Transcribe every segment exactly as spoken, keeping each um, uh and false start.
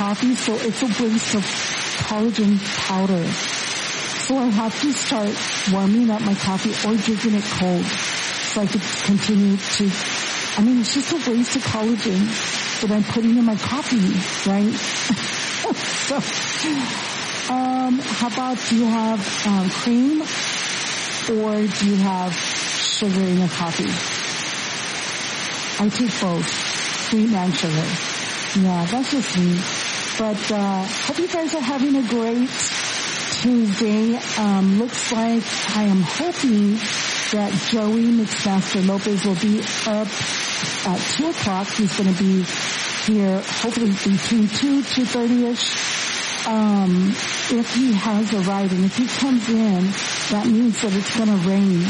coffee, so it's a waste of collagen powder. So I have to start warming up my coffee or drinking it cold so I could continue to, I mean, it's just a waste of collagen that I'm putting in my coffee, right? So, um, how about, do you have um, cream or do you have sugar in your coffee? I take both, cream and sugar. Yeah, that's just me. But uh hope you guys are having a great Tuesday. Um, looks like I am hoping that Joey Mixmaster Lopez will be up at two o'clock. He's going to be here hopefully between two, two thirty-ish. Um, if he has arrived, and if he comes in, that means that it's going to rain.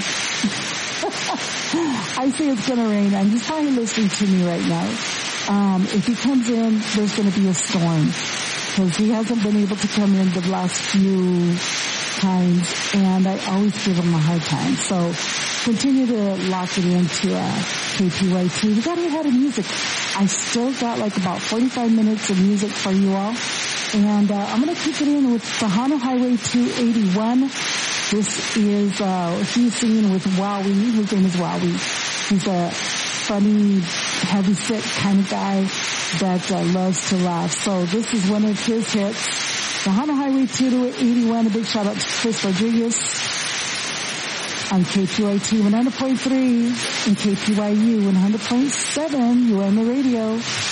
I say it's going to rain, and he's probably listening to me right now. Um, if he comes in, there's going to be a storm because he hasn't been able to come in the last few times, and I always give him a hard time. So continue to lock it into uh, K P Y T. We got ahead of music. I still got like about forty-five minutes of music for you all, and uh, I'm going to kick it in with Tejano Highway two eighty-one. This is uh, he's singing with Wowie. His name is Wowie. He's a funny, heavy set kind of guy that uh, loves to laugh. So this is one of his hits. Tejano Highway two eighty-one. A big shout out to Chris Rodriguez on K P Y T one hundred point three and K P Y U one hundred point seven. You are on the radio.